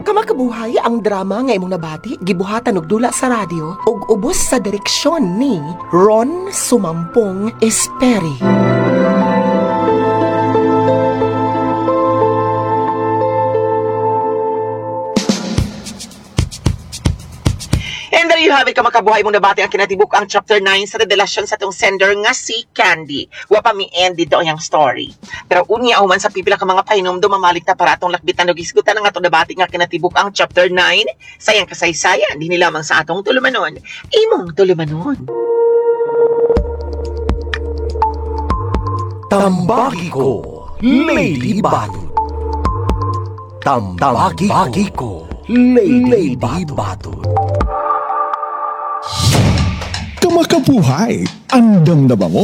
Kamakabuhay ang drama nga imong nabati, gibuhatan og dula sa radyo ug ubos sa direksyon ni Ron Sumampong Esperi. And there you have it, kamakabuhay mong nabati ang kinatibuk ang chapter 9 sa revelasyon sa itong sender nga si Candy. Wapa mi end dito ang story. Pero unya man sa pipila ka mga painom dumamalik na para atong lakbitan o gisgutan ang atong nabati nga kinatibuk ang chapter 9. Sayang kasaysayan, di lamang sa atong tulumanon. Imong tulumanon. Tambaki ko, Lady Bato. Tambaki ko, Lady Bato. Kamakabuhay, andam na ba mo?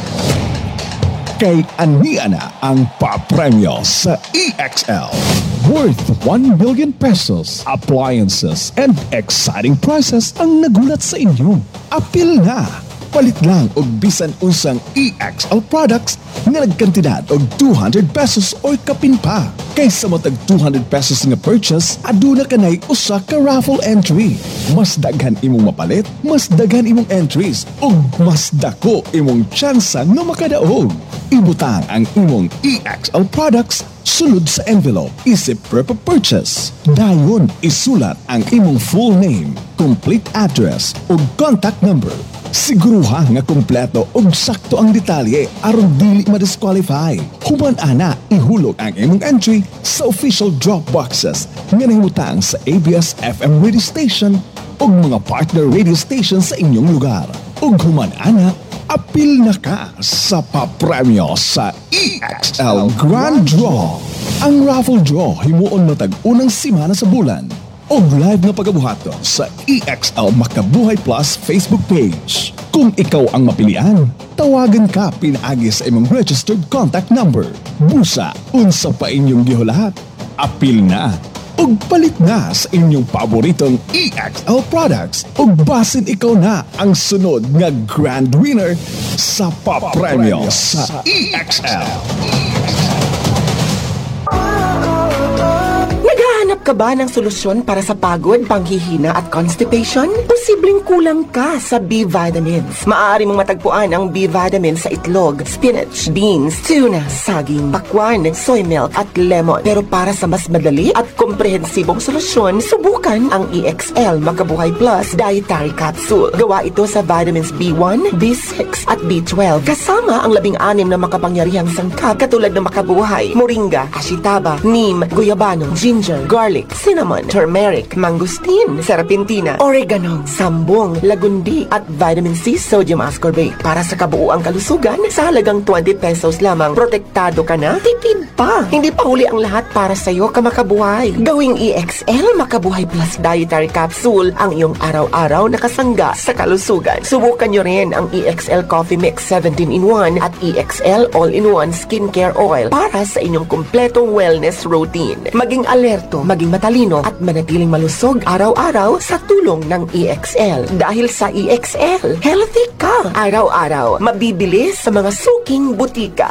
Kay ania na ang papremyo sa EXL. Worth 1 million pesos, appliances, and exciting prizes ang nagulat sa inyo. Apil na! Palit lang og bisan unsang EXL products nga nagkantidad og 200 pesos o kapin pa. Kaysa matag 200 pesos nga purchase, aduna kanay usa ka raffle entry. Mas daghan imong mapalit, mas daghan imong entries, ug mas dako imong tsansa nga makadaog. Ibutang ang imong EXL products sulod sa envelope, isip per purchase. Dayon, isulat ang imong full name, complete address, ug contact number. Siguruha nga kumpleto ug sakto ang detalye aron dili ma-disqualify. Human ana, ihulog ang imong entry sa official drop boxes nga nahimutang sa ABS-FM radio station ug mga partner radio station sa inyong lugar. Ug human ana, apil na ka sa papremyo sa EXL Grand Draw. Ang raffle draw himuon matag unang simana sa bulan. O live na pagabuhato sa EXL Makabuhay Plus Facebook page. Kung ikaw ang mapilian, tawagan ka pinaagi sa imong registered contact number. Busa, unsa pa inyong gihulahat. Apil na, ug palit na sa inyong paboritong EXL products. Ug basin ikaw na ang sunod nga grand winner sa papremyo sa EXL. Naghahanap ka ba ng solusyon para sa pagod, panghihina at constipation? Posibleng kulang ka sa B-vitamins. Maaari mong matagpuan ang B-vitamins sa itlog, spinach, beans, tuna, saging, pakwan, soy milk at lemon. Pero para sa mas madali at komprehensibong solusyon, subukan ang EXL Makabuhay Plus Dietary Capsule. Gawa ito sa vitamins B1, B6 at B12. Kasama ang 16 na makapangyarihang sangkap katulad ng makabuhay, moringa, ashitaba, neem, guyabano, ginger, garlic, cinnamon, turmeric, mangosteen, serpentina, oregano, sambong, lagundi, at vitamin C sodium ascorbate. Para sa kabuuang kalusugan, sa halagang 20 pesos lamang, protektado ka na, tipid pa. Hindi pa huli ang lahat para sa'yo, kamakabuhay. Gawing EXL Makabuhay Plus Dietary Capsule ang iyong araw-araw na kasangga sa kalusugan. Subukan nyo rin ang EXL Coffee Mix 17-in-1 at EXL All-in-1 Skincare Oil para sa inyong kumpletong wellness routine. Maging alerto, maging matalino at manatiling malusog araw-araw sa tulong ng EXL. Dahil sa EXL, healthy ka araw-araw. Mabibili sa mga suking butika.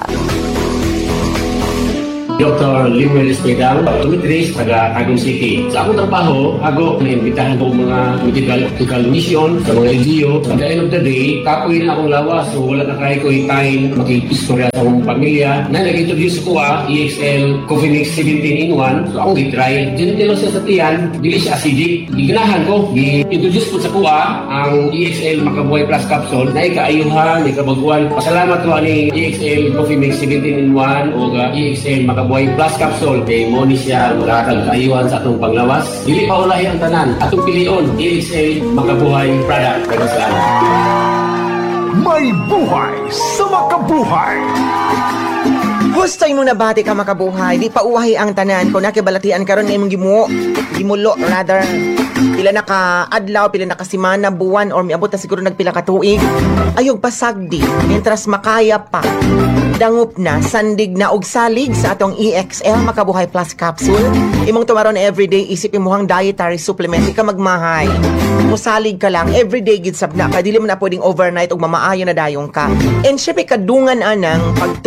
Dr. Limuel Espedal, Tumitris, taga Tagum City. Sa akong trabaho, ako naimbitahan ko mga medical mission sa mga LGU. At the end of the day, kapoy na akong lawas. So wala na kaya ko hitayin, makikistorya sa akong pamilya. Na nag-introduce ko EXL Coffee Mix 17-in-1. So akong gitry. Diyan siya sa tiyan, dili siya acidic. Giganahan ko, gi-introduce ko sa kuha ang EXL Makabuhay Plus Capsule na ikaayuhan, ikabaguan. Pasalamat ko ani EXL Coffee Mix 17-in-1 o EXL Makabuhay Plus Capsule kay mo ni siya magkakag kaayuhan sa atong panglawas. Dili pa ulahi ang tanan. Atong pilion, EXL Makabuhay product. Salamat. May buhay sa makabuhay. Gusto mo nabati ka makabuhay, di pa uwahi ang tanan ko nakibalatian karon nga imong gimulo rather. Pila na ka adlaw, pila na ka simana, buwan or miabot na siguro nagpila ka tuig. Ayog pasagdi, mientras makaya pa. Dangup na, sandig na og salig sa atong EXL Makabuhay Plus Capsule. Imong tumaron everyday isip imuhang dietary supplement, di ka magmahay. Musalig ka lang, everyday gid sabna, kay dili mo na pwedeng overnight og mamaayo na dayong ka. And syempre kadungan anang pag tumar nimo sa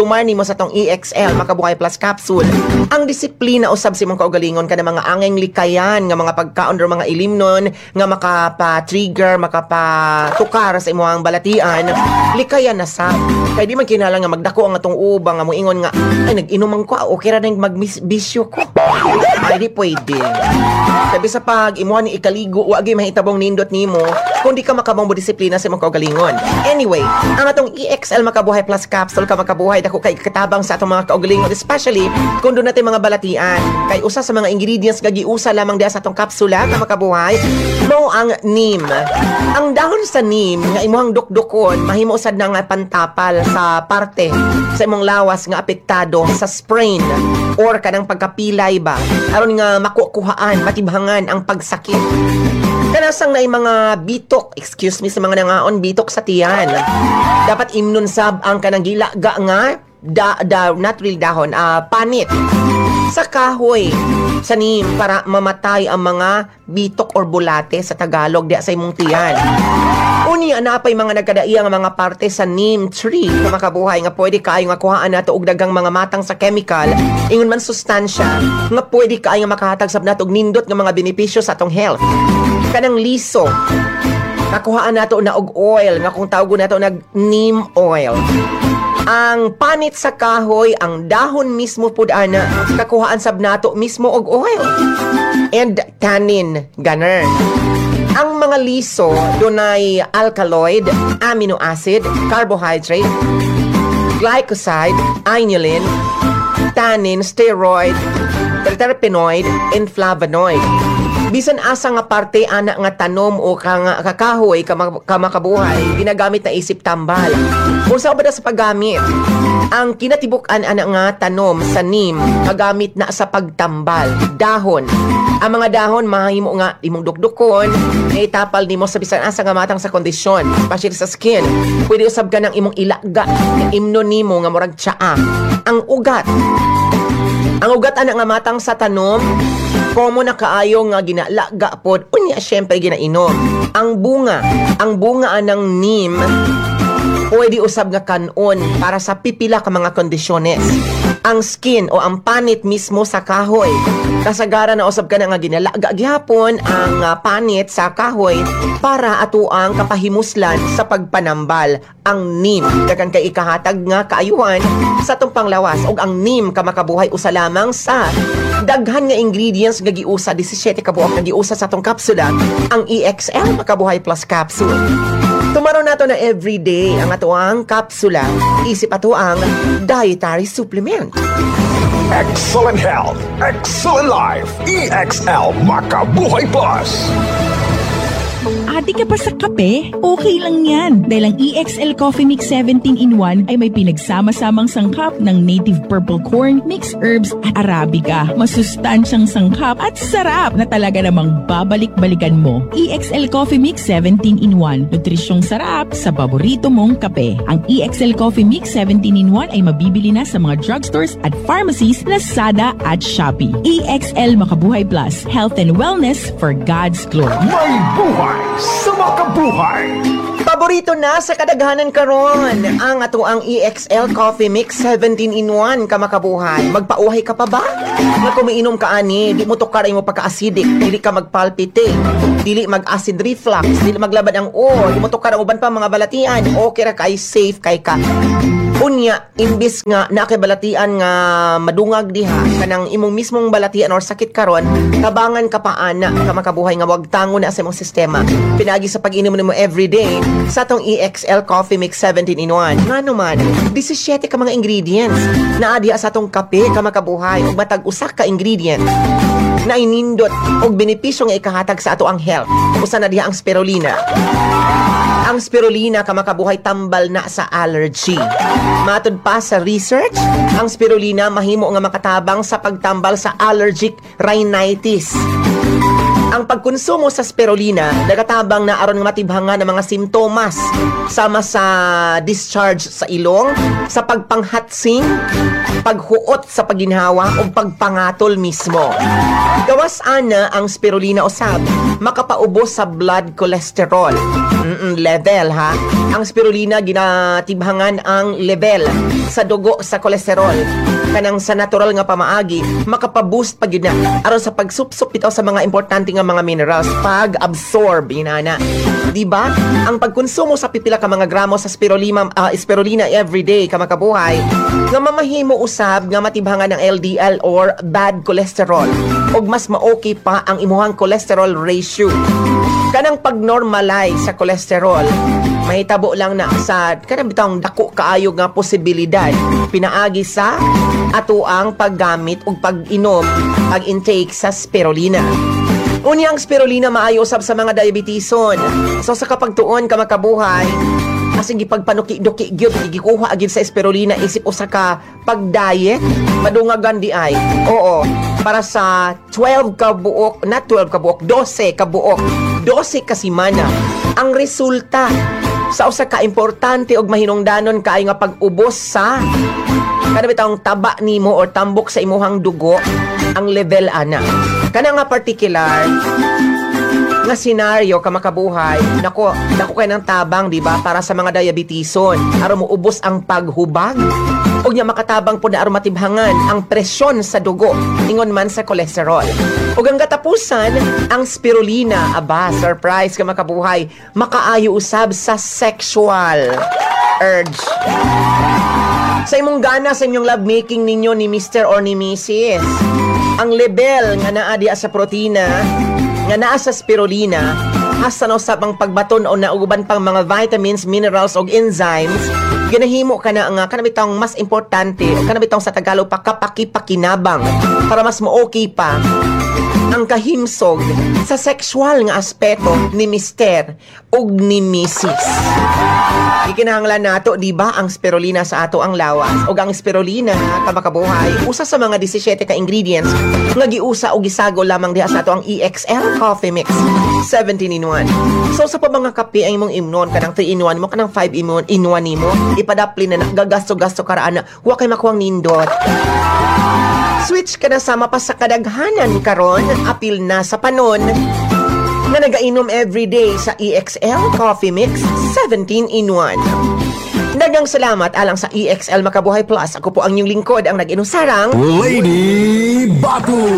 sa tong EXL Makabuhay Plus Capsule. Ang disiplina usab si mong kaugalingon ka ng mga angeng likayan nga mga pagkaon or mga ilimnon nga makapa-trigger, makapatukar sa imong balatian, likayan na sa. Kaya di man kinahanglan nga magdako ang atong ubang nga moingon nga ay nag-inom ko, okay ra nang magbisyo ko. Ay di pwede. Sabi sa pag imuha ni ikaligo, wagi mahitabong nindot nimo kung di ka makabang disiplina sa imong kaugalingon. Anyway, ang atong EXL Makabuhay Plus Capsule ka makabuhay dako kay katabang sa atong mga kaugalingon, especially kung doon natin mga balatian. Kay usa sa mga ingredients nga giusa lamang diha sa atong kapsula ka makabuhay mo ang neem. Ang dahon sa neem nga imuhang dukdukon mahimo usad na nga pantapal sa parte sa imong lawas nga apektado sa sprain or kanang pagkapilay ba aron nga makukuhaan, matibhangan ang pagsakit. Kanasang na mga bitok, excuse me sa mga nangaon, bitok sa tiyan. Dapat imnon sab ang kanang gilaga nga not really dahon, panit sa kahoy sa neem para mamatay ang mga bitok or bulate sa Tagalog diya sa imong tiyan. Unya napay mga nagkadaiya nga mga parte sa neem tree na makabuhay nga pwede kaayo nga kuhaan nato og dagang mga matang sa chemical ingon man sustansya nga pwede kaayo nga makahatag sab nato og nindot nga mga benepisyo sa atong health. Kanang liso nakuhaan nato na og oil nga kung tawgon nato nag neem oil. Ang panit sa kahoy, ang dahon mismo pud ana, kakuhaan sab nato mismo og oil. And tannin, ganern. Ang mga liso, dunay alkaloid, amino acid, carbohydrate, glycoside, inulin, tannin, steroid, terpenoid, and flavonoid. Bisan asa nga parte ana nga tanom o kakahoy kamakabuhay ginagamit na isip tambal. Unsa ba sa paggamit? Ang kinatibuk-an ana nga tanom sa neem magamit na sa pagtambal, dahon. Ang mga dahon mahimo nga imong dukdukon, itapal nimo sa bisan asa nga matang sa kondisyon, pasyal sa skin. Pwede usab ka ng imong ilaga, imno nimo nga murag tsaa. Ang ugat ana nga matang sa tanom, komo na kaayo nga ginalaga pod, unya syempre ginainom. Ang bunga anang neem pwede usab nga kanon para sa pipila ka mga kondisyones. Ang skin o ang panit mismo sa kahoy, kasagaran na usab ka na nga ginalaga gihapon ang panit sa kahoy para atuang kapahimuslan sa pagpanambal. Ang neem dagan kay ikahatag nga kaayuhan sa tong panglawas, og ang neem ka makabuhay usa lamang sa daghan nga ingredients nga giusa, 17 ka buok nga giusa sa tong kapsula, ang EXL Makabuhay Plus Capsule. Tumaro nato na everyday ang atuang kapsula, isip atuang dietary supplement. Excellent health, excellent life. EXL Makabuhay Plus. Adi ka pa sa kape? Okay lang yan. Dahil ang EXL Coffee Mix 17-in-1 ay may pinagsama-samang sangkap ng native purple corn, mixed herbs at Arabica. Masustansyang sangkap at sarap na talaga namang babalik-balikan mo. EXL Coffee Mix 17-in-1. Nutrisyong sarap sa paborito mong kape. Ang EXL Coffee Mix 17-in-1 ay mabibili na sa mga drugstores at pharmacies, Lazada at Shopee. EXL Makabuhay Plus. Health and wellness for God's glory. May buhay sa makabuhay. Paborito na sa kadaghanan karon ang atuang EXL Coffee Mix 17-in-1 ka makabuhay. Magpauhay ka pa ba? Nga kumiinom ka ani, di mo tukar mo pagka-acidic, dili ka magpalpite, dili mag-acid reflux, dili maglabad ang di mo tukar ang uban pa mga balatian, okay ra kay safe kay ka. Unya, imbis nga nakibalatian nga madungag diha kanang imong mismong balatian or sakit karon, tabangan ka pa ana ka makabuhay nga wag tango na sa imong sistema. Pinagi sa pag-inom nimo everyday sa tong EXL Coffee Mix 17-in-1. Nga naman, 17 ka mga ingredients na diha sa tong kape ka makabuhay ug matag usa ka ingredient na inindot og benepisyo nga ikahatag sa ato ang health. Usa na diha ang spirulina. Ang spirulina ka makabuhay tambal na sa allergy. Matod pa sa research, ang spirulina mahimo nga makatabang sa pagtambal sa allergic rhinitis. Ang pagkonsumo sa spirulina nagatabang na aron nga matibhangan ang mga simptomas sama sa discharge sa ilong, sa pagpanghatsing, paghuot sa paginhawa o pagpangatol mismo. Gawas ana ang spirulina usab makapaubos sa blood cholesterol level ha. Ang spirulina ginatibhangan ang level sa dugo sa cholesterol kanang sa natural nga pamaagi makapaboost pag yun na aron sa pagsupsup bitaw sa mga importante nga mga minerals pag-absorb inana. Diba? Ang pagkonsumo sa pipila ka mga gramo sa spirulina everyday ka makabuhay nga mamahimo usab nga matibhangan ng LDL or bad cholesterol ug mas ma-okay pa ang imuhang cholesterol ratio. Kanang pag-normalize sa cholesterol mahitabo lang na sa kanang bitang dako kaayo nga posibilidad pinaagi sa atuang paggamit ug pag-inom pag-intake sa spirulina. Unyang spirulina maayo usab sa mga diabetison. So sa kapagtuon ka makabuhay, asing gipagpanuki-duki gyud gikuha agid sa spirulina isip usa ka pag-diet madungagan di ay. Oo, para sa 12 ka buok, not 12 ka buok, 12 ka buok, 12 ka semana. Ang resulta sa usa ka importante og mahinungdanon kaay nga pag-ubos sa kada bitang taba nimo or tambok sa imuhang dugo ang level ana. Kana nga particular nga senaryo ka makabuhay, nako kay ng tabang, di ba, para sa mga diabetison aron moubos ang paghubag ug nya makatabang pud aron matibhangan ang presyon sa dugo ingon man sa cholesterol. Ug ang katapusan, ang spirulina, aba, surprise ka makabuhay, makaayo usab sa sexual urge. Sa imong gana sa inyong lovemaking ninyo ni Mr. or ni Mrs. Ang level nga naa diha sa protina nga naa sa spirulina hasta na usab ang pagbaton o nauban pang mga vitamins, minerals og enzymes ginahimo kana nga kanabitang mas importante o kanabitang sa Tagalog pa kapaki-pakinabang para mas mo-okay pa ang kahimsog sa sexual nga aspeto ni Mr. ug ni Mrs. Ikinahanglan nato, di ba, ang spirulina sa ato ang lawas. O ang spirulina, kabakabuhay, usa sa mga 17 ka ingredients nga giusa o gisago lamang diha sa ato ang EXL Coffee Mix 17-in-1. So sa pa mga kape ay mong imnon, kanang 3-in-1 mo, kanang 5-in-1 mo, ipadapli na gagasto-gasto karaan na huwag kay makuwang nindot. Switch ka na sa mapasakadaghanan karon, apil na sa panon na nagainom everyday sa EXL Coffee Mix 17-in-1. Dagang salamat alang sa EXL Makabuhay Plus. Ako po ang inyong lingkod, ang nag-inusarang Lady Batu.